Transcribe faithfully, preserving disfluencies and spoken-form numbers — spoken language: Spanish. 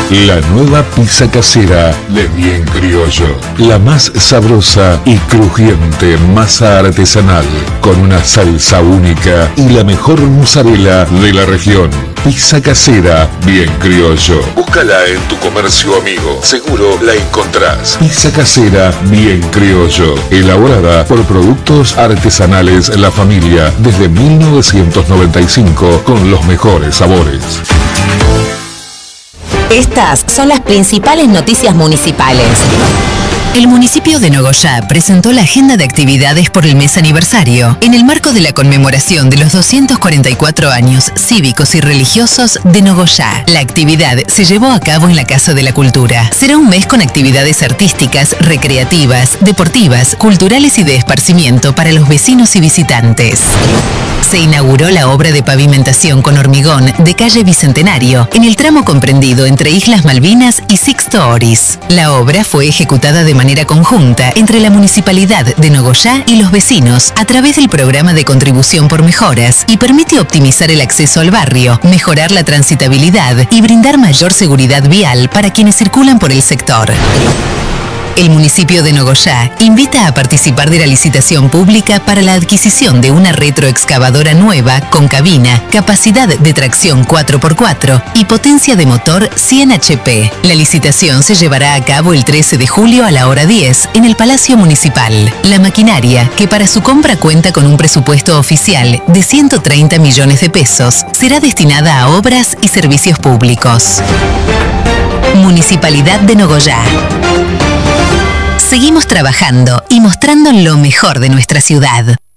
La nueva pizza casera de Bien Criollo. La más sabrosa y crujiente masa artesanal con una salsa única y la mejor mozzarella de la región. Pizza casera Bien Criollo. Búscala en tu comercio amigo. Seguro la encontrás. Pizza casera Bien Criollo. Elaborada por productos artesanales La Familia desde mil novecientos noventa y cinco con los mejores sabores. Estas son las principales noticias municipales. El municipio de Nogoyá presentó la agenda de actividades por el mes aniversario en el marco de la conmemoración de los doscientos cuarenta y cuatro años cívicos y religiosos de Nogoyá. La actividad se llevó a cabo en la Casa de la Cultura. Será un mes con actividades artísticas, recreativas, deportivas, culturales y de esparcimiento para los vecinos y visitantes. Se inauguró la obra de pavimentación con hormigón de calle Bicentenario en el tramo comprendido entre Islas Malvinas y Sixto Oris. La obra fue ejecutada de manera conjunta entre la Municipalidad de Nogoyá y los vecinos a través del programa de contribución por mejoras y permite optimizar el acceso al barrio, mejorar la transitabilidad y brindar mayor seguridad vial para quienes circulan por el sector. El municipio de Nogoyá invita a participar de la licitación pública para la adquisición de una retroexcavadora nueva con cabina, capacidad de tracción cuatro por cuatro y potencia de motor cien H P. La licitación se llevará a cabo el trece de julio a la hora diez en el Palacio Municipal. La maquinaria, que para su compra cuenta con un presupuesto oficial de ciento treinta millones de pesos, será destinada a obras y servicios públicos. Municipalidad de Nogoyá. Seguimos trabajando y mostrando lo mejor de nuestra ciudad.